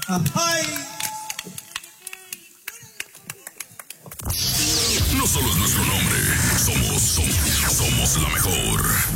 Ay. No solo es nuestro nombre, somos la mejor.